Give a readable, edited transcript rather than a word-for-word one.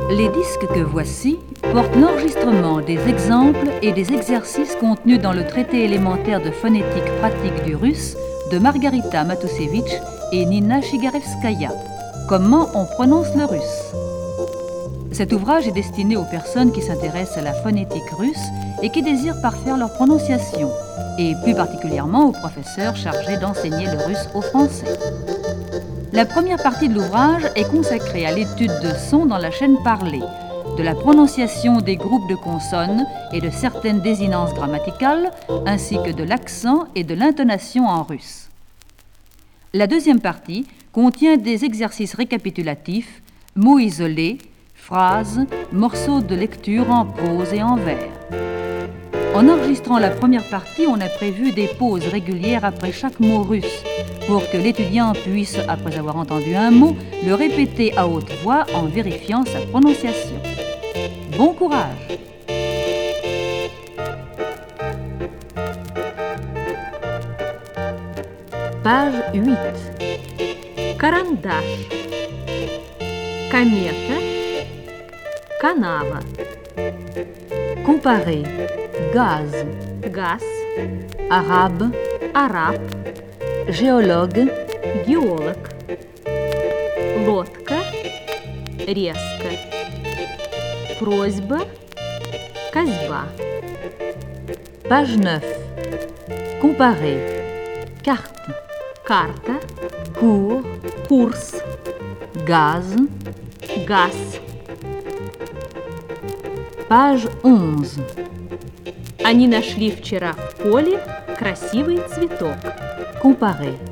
Les disques que voici portent l'enregistrement des exemples et des exercices contenus dans le traité élémentaire de phonétique pratique du russe de Margarita Matousevitch et Nina Shigarevskaya. Comment on prononce le russe? Cet ouvrage est destiné aux personnes qui s'intéressent à la phonétique russe et qui désirent parfaire leur prononciation, et plus particulièrement aux professeurs chargés d'enseigner le russe aux Français. La première partie de l'ouvrage est consacrée à l'étude de sons dans la chaîne parlée, de la prononciation des groupes de consonnes et de certaines désinences grammaticales, ainsi que de l'accent et de l'intonation en russe. La deuxième partie contient des exercices récapitulatifs, mots isolés, phrases, morceaux de lecture en prose et en vers. En enregistrant la première partie, on a prévu des pauses régulières après chaque mot russe pour que l'étudiant puisse, après avoir entendu un mot, le répéter à haute voix en vérifiant sa prononciation. Bon courage! Page 8. Карандаш. Комета. Канава. Comparer. Gaz. Газ. Arabe. Араб. Géologue. Геолог. Лодка. Резко. Просьба. Козьба. Page 9. Comparer. Carte. Карта. Cours. Курс. Gaz. Газ. Page 11. Они нашли вчера в поле красивый цветок. Comparer.